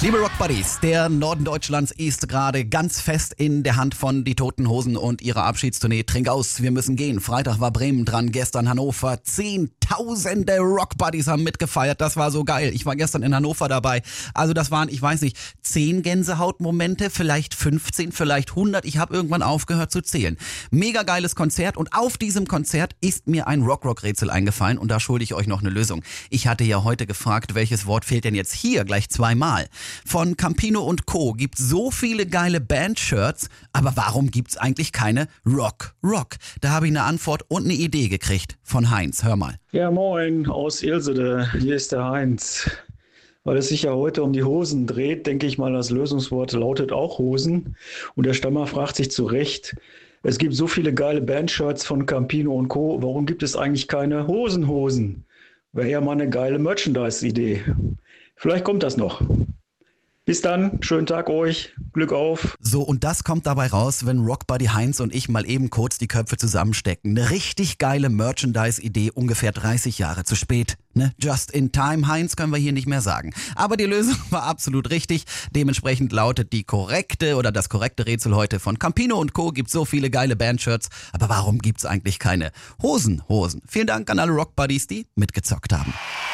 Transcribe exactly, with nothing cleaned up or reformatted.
Liebe Rock Buddies, der Norden Deutschlands ist gerade ganz fest in der Hand von Die Toten Hosen und ihrer Abschiedstournee Trink aus, wir müssen gehen. Freitag war Bremen dran, gestern Hannover. Zehntausende Rock Buddies haben mitgefeiert, das war so geil. Ich war gestern in Hannover dabei. Also das waren, ich weiß nicht, zehn Gänsehautmomente, vielleicht fünfzehn, vielleicht hundert. Ich habe irgendwann aufgehört zu zählen. Mega geiles Konzert und auf diesem Konzert ist mir ein Rock-Rock-Rätsel eingefallen und da schulde ich euch noch eine Lösung. Ich hatte ja heute gefragt, welches Wort fehlt denn jetzt hier gleich zweimal? Von Campino und Co. gibt so viele geile Band-Shirts, aber warum gibt's eigentlich keine Rock Rock? Da habe ich eine Antwort und eine Idee gekriegt von Heinz. Hör mal. Ja, moin aus Ilsede. Hier ist der Heinz. Weil es sich ja heute um die Hosen dreht, denke ich mal, das Lösungswort lautet auch Hosen. Und der Stammer fragt sich zu Recht, es gibt so viele geile Band-Shirts von Campino und Co. Warum gibt es eigentlich keine Hosenhosen? Wäre ja mal eine geile Merchandise-Idee. Vielleicht kommt das noch. Bis dann, schönen Tag euch, Glück auf. So, und das kommt dabei raus, wenn Rockbuddy Heinz und ich mal eben kurz die Köpfe zusammenstecken. Eine richtig geile Merchandise-Idee, ungefähr dreißig Jahre zu spät. Ne? Just in time, Heinz, können wir hier nicht mehr sagen. Aber die Lösung war absolut richtig. Dementsprechend lautet die korrekte oder das korrekte Rätsel heute von Campino und Co. Gibt so viele geile Bandshirts. Aber warum gibt's eigentlich keine Hosenhosen? Vielen Dank an alle Rockbuddies, die mitgezockt haben.